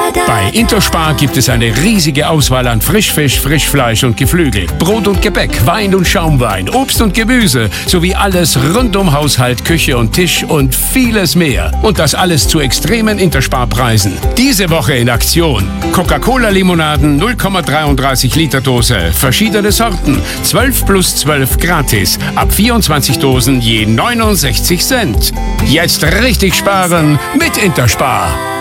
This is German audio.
Bei Interspar gibt es eine riesige Auswahl an Frischfisch, Frischfleisch und Geflügel, Brot und Gebäck, Wein und Schaumwein, Obst und Gemüse sowie alles rund um Haushalt, Küche und Tisch und vieles mehr. Und das alles zu extremen Intersparpreisen. Diese Woche in Aktion: Coca-Cola-Limonaden 0,33 Liter Dose, verschiedene Sorten, 12 plus 12 gratis, ab 24 Dosen je 69 Cent. Jetzt richtig sparen mit Interspar.